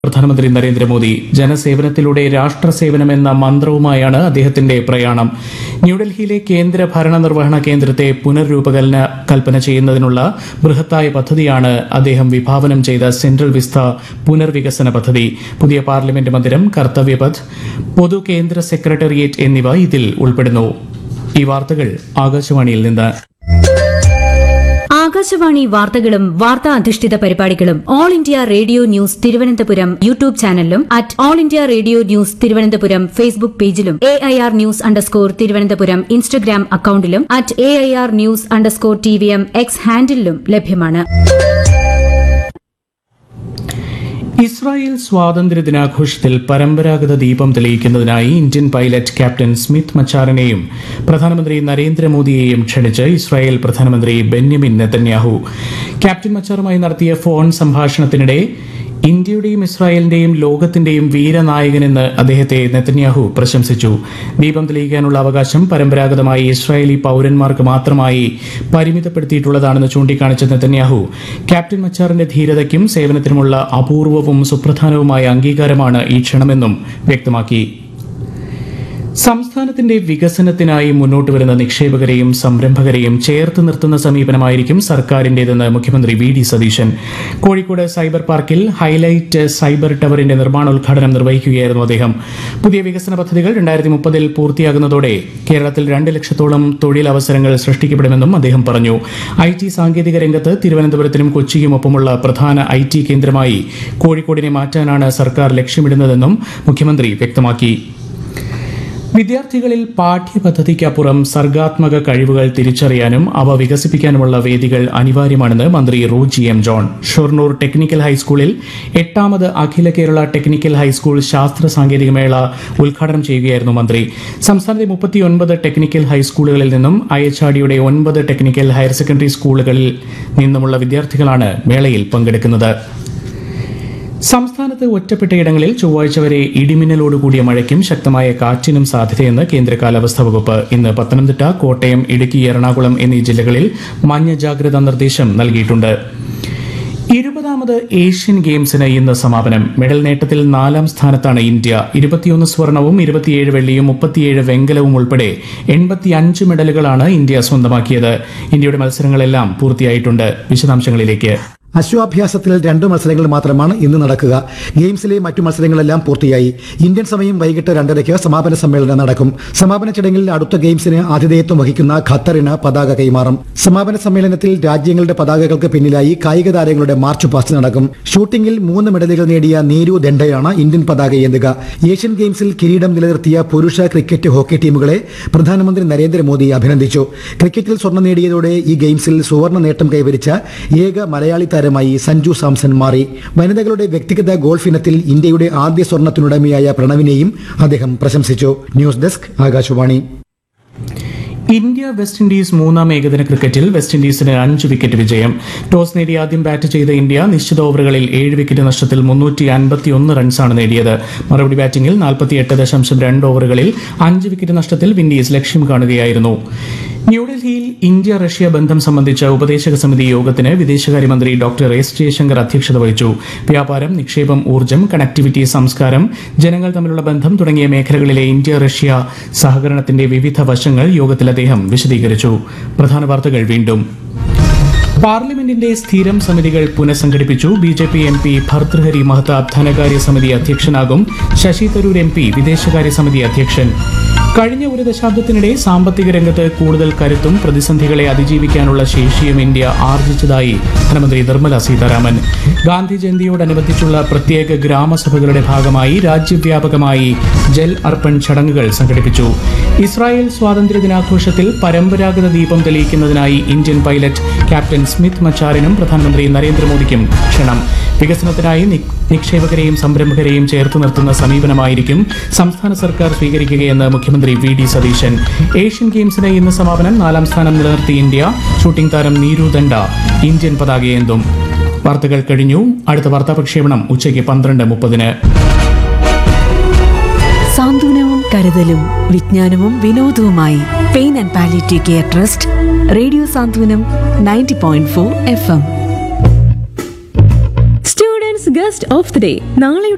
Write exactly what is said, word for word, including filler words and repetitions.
പ്രധാനമന്ത്രി നരേന്ദ്രമോദി ജനസേവനത്തിലൂടെ രാഷ്ട്രസേവനമെന്ന മന്ത്രവുമായാണ് അദ്ദേഹത്തിന്റെ പ്രയാണം. ന്യൂഡൽഹിയിലെ കേന്ദ്ര ഭരണ നിർവഹണ കേന്ദ്രത്തെ പുനർരൂപകൽപ്പന കൽപ്പന ചെയ്യുന്നതിനുള്ള ബൃഹത്തായ പദ്ധതിയാണ് അദ്ദേഹം വിഭാവനം ചെയ്ത സെൻട്രൽ വിസ്ത പുനർവികസന പദ്ധതി. പുതിയ പാർലമെന്റ് മന്ദിരം, കർത്തവ്യപഥ്, പൊതു കേന്ദ്ര സെക്രട്ടേറിയറ്റ് എന്നിവ ഇതിൽ ഉൾപ്പെടുന്നു. ഈ വാർത്തകൾ ആകാശവാണിയിൽ നിന്ന്. ആകാശവാണി വാർത്തകളും വാർത്താ അധിഷ്ഠിത പരിപാടികളും all India radio news Thiruvananthapuram YouTube ചാനലിലും at all India radio news Thiruvananthapuram Facebook പേജിലും A I R news underscore Thiruvananthapuram Instagram അക്കൌണ്ടിലും at A I R news underscore T V M X ഹാൻഡിലും ലഭ്യമാണ്. ഇസ്രായേൽ സ്വാതന്ത്ര്യ ദിനാഘോഷത്തിൽ പരമ്പരാഗത ദീപം തെളിയിക്കുന്നതിനായി ഇന്ത്യൻ പൈലറ്റ് ക്യാപ്റ്റൻ സ്മിത്ത് മച്ചാറിനെയും പ്രധാനമന്ത്രി നരേന്ദ്രമോദിയെയും ക്ഷണിച്ച് Israel പ്രധാനമന്ത്രി ബെന്യമിൻ നെതന്യാഹു. ക്യാപ്റ്റൻ മച്ചാറുമായി നടത്തിയ ഫോൺ സംഭാഷണത്തിനിടെ ഇന്ത്യയുടെയും ഇസ്രായേലിന്റെയും ലോകത്തിന്റെയും വീരനായകനെന്ന് അദ്ദേഹത്തെ നെതന്യാഹു പ്രശംസിച്ചു. ദീപം തെളിയിക്കാനുള്ള അവകാശം പരമ്പരാഗതമായി ഇസ്രായേലി പൌരന്മാർക്ക് മാത്രമായി പരിമിതപ്പെടുത്തിയിട്ടുള്ളതാണെന്ന് ചൂണ്ടിക്കാണിച്ച നെതന്യാഹു ക്യാപ്റ്റൻ മച്ചാറിന്റെ ധീരതയ്ക്കും സേവനത്തിനുമുള്ള അപൂർവവും സുപ്രധാനവുമായ അംഗീകാരമാണ് ഈ ക്ഷണമെന്നും വ്യക്തമാക്കി. സംസ്ഥാനത്തിന്റെ വികസനത്തിനായി മുന്നോട്ട് വരുന്ന നിക്ഷേപകരെയും സംരംഭകരെയും ചേർത്ത് നിർത്തുന്ന സമീപനമായിരിക്കും സർക്കാരിന്റേതെന്ന് മുഖ്യമന്ത്രി V D Satheesan. Kozhikode cyber പാർക്കിൽ ഹൈലൈറ്റ് സൈബർ ടവറിന്റെ നിർമ്മാണോദ്ഘാടനം നിർവഹിക്കുകയായിരുന്നു അദ്ദേഹം. പുതിയ വികസന പദ്ധതികൾ രണ്ടായിരത്തി മുപ്പതിൽ പൂർത്തിയാകുന്നതോടെ കേരളത്തിൽ രണ്ട് ലക്ഷത്തോളം തൊഴിലവസരങ്ങൾ സൃഷ്ടിക്കപ്പെടുമെന്നും അദ്ദേഹം പറഞ്ഞു. ഐ ടി സാങ്കേതിക രംഗത്ത് തിരുവനന്തപുരത്തിനും കൊച്ചിയുമൊപ്പമുള്ള പ്രധാന ഐ ടി കേന്ദ്രമായി കോഴിക്കോടിനെ മാറ്റാനാണ് സർക്കാർ ലക്ഷ്യമിടുന്നതെന്നും മുഖ്യമന്ത്രി വ്യക്തമാക്കി. വിദ്യാർത്ഥികളിൽ പാഠ്യപദ്ധതിക്കപ്പുറം സർഗാത്മക കഴിവുകൾ തിരിച്ചറിയാനും അവ വികസിപ്പിക്കാനുമുള്ള വേദികൾ അനിവാര്യമാണെന്ന് മന്ത്രി Roji M John. Shoranur technical ഹൈസ്കൂളിൽ എട്ടാമത് അഖില കേരള ടെക്നിക്കൽ ഹൈസ്കൂൾ ശാസ്ത്ര സാങ്കേതിക മേള ഉദ്ഘാടനം ചെയ്യുകയായിരുന്നു മന്ത്രി. സംസ്ഥാനത്തെ മുപ്പത്തിയൊൻപത് ടെക്നിക്കൽ ഹൈസ്കൂളുകളിൽ നിന്നും ഐ എച്ച് ആർ ഡിയുടെ ഒൻപത് ടെക്നിക്കൽ ഹയർ സെക്കൻഡറി സ്കൂളുകളിൽ നിന്നുമുള്ള വിദ്യാർത്ഥികളാണ് മേളയിൽ പങ്കെടുക്കുന്നത്. സംസ്ഥാനത്ത് ഒറ്റപ്പെട്ടയിടങ്ങളിൽ ചൊവ്വാഴ്ച വരെ ഇടിമിന്നലോടുകൂടിയ മഴയ്ക്കും ശക്തമായ കാറ്റിനും സാധ്യതയെന്ന് കേന്ദ്ര കാലാവസ്ഥാ വകുപ്പ്. ഇന്ന് പത്തനംതിട്ട, കോട്ടയം, ഇടുക്കി, എറണാകുളം എന്നീ ജില്ലകളിൽ മഞ്ഞ ജാഗ്രതാ നിർദ്ദേശം നൽകിയിട്ടുണ്ട്. ഇരുപതാമത് ഏഷ്യൻ ഗെയിംസിന് ഇന്ന് സമാപനം. മെഡൽ നേട്ടത്തിൽ നാലാം സ്ഥാനത്താണ് ഇന്ത്യ. ഇരുപത്തിയൊന്ന് സ്വർണവും ഇരുപത്തിയേഴ് വെള്ളിയും മുപ്പത്തിയേഴ് വെങ്കലവും ഉൾപ്പെടെ എൺപത്തിയഞ്ച് മെഡലുകളാണ് ഇന്ത്യ സ്വന്തമാക്കിയത്. ഇന്ത്യയുടെ മത്സരങ്ങളെല്ലാം പൂർത്തിയായിട്ടുണ്ട്. വിശദാംശങ്ങളിലേക്ക്. അശ്വാഭ്യാസത്തിൽ രണ്ടു മത്സരങ്ങൾ മാത്രമാണ് ഇന്ന് നടക്കുക. ഗെയിംസിലെ മറ്റു മത്സരങ്ങളെല്ലാം പൂർത്തിയായി. ഇന്ത്യൻ സമയം വൈകിട്ട് രണ്ടരയ്ക്ക് സമാപന സമ്മേളനം നടക്കും. സമാപന ചടങ്ങിൽ അടുത്ത ഗെയിംസിന് ആതിഥേയത്വം വഹിക്കുന്ന ഖത്തറിന് പതാക കൈമാറും. സമാപന സമ്മേളനത്തിൽ രാജ്യങ്ങളുടെ പതാകകൾക്ക് പിന്നിലായി കായിക താരങ്ങളുടെ മാർച്ച് പാസ്റ്റ് നടക്കും. ഷൂട്ടിംഗിൽ മൂന്ന് മെഡലുകൾ നേടിയ നീരു ദണ്ഡയാണ് ഇന്ത്യൻ പതാക ഏന്തുക. ഏഷ്യൻ ഗെയിംസിൽ കിരീടം നിലനിർത്തിയ പുരുഷ ക്രിക്കറ്റ്, ഹോക്കി ടീമുകളെ പ്രധാനമന്ത്രി നരേന്ദ്രമോദി അഭിനന്ദിച്ചു. ക്രിക്കറ്റിൽ സ്വർണ്ണം നേടിയതോടെ ഈ ഗെയിംസിൽ സുവർണ്ണ നേട്ടം കൈവരിച്ച ഏക മലയാളി മായി സഞ്ജു സാംസൺ മാറി. വനിതകളുടെ വ്യക്തിഗത ഗോൾഫ് ഇനത്തിൽ ഇന്ത്യയുടെ ആദ്യ സ്വർണ്ണത്തിനുടമയായ പ്രണവിനെയും അദ്ദേഹം പ്രശംസിച്ചു. News desk, Akashvani. India west Indies മൂന്നാം ഏകദിന ക്രിക്കറ്റിൽ വെസ്റ്റ് ഇൻഡീസിന് അഞ്ച് വിക്കറ്റ് വിജയം. ടോസ് നേടി ആദ്യം ബാറ്റ് ചെയ്ത ഇന്ത്യ നിശ്ചിത ഓവറുകളിൽ ഏഴ് വിക്കറ്റ് നഷ്ടത്തിൽ മുന്നൂറ്റി അൻപത്തിയൊന്ന് റൺസാണ് നേടിയത്. മറുപടി ബാറ്റിംഗിൽ നാൽപ്പത്തിയെട്ട് ദശാംശം രണ്ട് ഓവറുകളിൽ അഞ്ച് വിക്കറ്റ് നഷ്ടത്തിൽ വിൻഡീസ് ലക്ഷ്യം കാണുകയായിരുന്നു. ന്യൂഡൽഹിയിൽ ഇന്ത്യ റഷ്യ ബന്ധം സംബന്ധിച്ച ഉപദേശക സമിതി യോഗത്തിന് വിദേശകാര്യമന്ത്രി ഡോക്ടർ എസ് ജയശങ്കർ അധ്യക്ഷത വഹിച്ചു. വ്യാപാരം, നിക്ഷേപം, ഊർജ്ജം, കണക്ടിവിറ്റി, സംസ്കാരം, ജനങ്ങൾ തമ്മിലുള്ള ബന്ധം തുടങ്ങിയ മേഖലകളിലെ ഇന്ത്യ റഷ്യ സഹകരണത്തിന്റെ വിവിധ വശങ്ങൾ യോഗത്തിൽ അദ്ദേഹം വിശദീകരിച്ചു. പ്രധാന വാർത്തകൾ വീണ്ടും. പാർലമെന്റിന്റെ സ്ഥിരം സമിതികൾ പുനഃസംഘടിപ്പിച്ചു. B J P M P Bhartruhari Mahtab ധനകാര്യ സമിതി അധ്യക്ഷനാകും. ശശി തരൂർ എം പി വിദേശകാര്യ സമിതി അധ്യക്ഷൻ. കഴിഞ്ഞ ഒരു ദശാബ്ദത്തിനിടെ സാമ്പത്തിക രംഗത്ത് കൂടുതൽ കരുത്തും പ്രതിസന്ധികളെ അതിജീവിക്കാനുള്ള ശേഷിയും ഇന്ത്യ ആർജിച്ചതായി ധനമന്ത്രി നിർമ്മല സീതാരാമൻ. ഗാന്ധി ജയന്തിയോടനുബന്ധിച്ചുള്ള പ്രത്യേക ഗ്രാമസഭകളുടെ ഭാഗമായി രാജ്യവ്യാപകമായി ജൽ അർപ്പൺ ചടങ്ങുകൾ സംഘടിപ്പിച്ചു. ഇസ്രായേൽ സ്വാതന്ത്ര്യ ദിനാഘോഷത്തിൽ പരമ്പരാഗത ദീപം തെളിയിക്കുന്നതിനായി ഇന്ത്യൻ പൈലറ്റ് ക്യാപ്റ്റൻ സ്മിത്ത് മച്ചാറിനും പ്രധാനമന്ത്രി നരേന്ദ്രമോദിക്കും ക്ഷണം. വികസനത്തിനായി നിക്ഷേപകരെയും സംരംഭകരെയും ചേർത്ത് നിർത്തുന്ന സമീപനമായിരിക്കും സംസ്ഥാന സർക്കാർ സ്വീകരിക്കുകയെന്ന് മുഖ്യമന്ത്രി വി ഡി സതീശൻ. ഏഷ്യൻ ഗെയിംസിന് ഇന്ന് സമാപനം. നാലാം സ്ഥാനം നിലനിർത്തി ഇന്ത്യ. ഷൂട്ടിംഗ് താരം നീരു ദണ്ഡ ഇന്ത്യൻ പതാകയേന്തും. വാർത്തകൾ കഴിഞ്ഞു. അടുത്ത വാർത്താ പ്രക്ഷേപണം ഉച്ചയ്ക്ക് പന്ത്രണ്ട് മുപ്പതിന്. സാന്ത്വനവും കരുതലും വിജ്ഞാനവും വിനോദവുമായി pain and palliative care trust, radio Santhwanam ninety point four F M. Guest of the day നാളെയുടെ